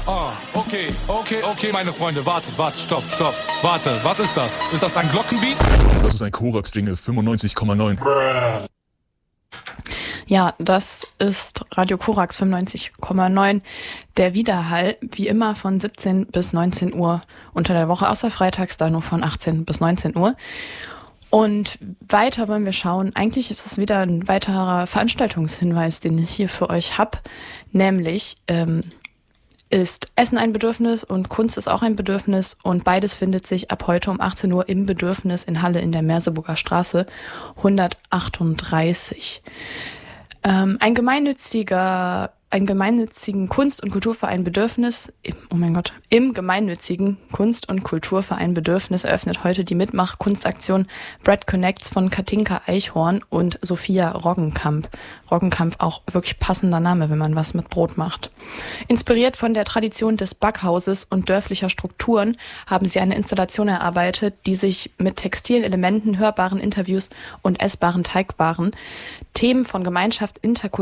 Okay, meine Freunde, wartet, stopp. Warte, was ist das? Ist das ein Glockenbeat? Das ist ein Korax-Jingle 95,9. Ja, das ist Radio Korax 95,9. Der Widerhall, wie immer von 17 bis 19 Uhr unter der Woche, außer freitags da nur von 18 bis 19 Uhr. Und weiter wollen wir schauen. Eigentlich ist es wieder ein weiterer Veranstaltungshinweis, den ich hier für euch habe. Nämlich ist Essen ein Bedürfnis und Kunst ist auch ein Bedürfnis. Und beides findet sich ab heute um 18 Uhr im Bedürfnis in Halle in der Merseburger Straße 138. Einen gemeinnützigen Kunst- und Kulturverein Bedürfnis, im gemeinnützigen Kunst- und Kulturverein Bedürfnis eröffnet heute die Mitmach-Kunstaktion Bread Connects von Katinka Eichhorn und Sophia Roggenkamp. Roggenkamp auch wirklich passender Name, wenn man was mit Brot macht. Inspiriert von der Tradition des Backhauses und dörflicher Strukturen haben sie eine Installation erarbeitet, die sich mit textilen Elementen, hörbaren Interviews und essbaren Teigwaren Themen von Gemeinschaft,